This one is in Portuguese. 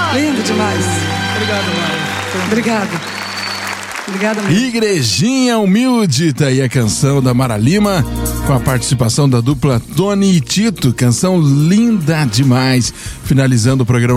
Lindo demais. Obrigado, Mari. Obrigada. Obrigada mesmo. Igrejinha Humilde, tá aí a canção da Mara Lima, com a participação da dupla Tony e Tito, canção linda demais. Finalizando o programa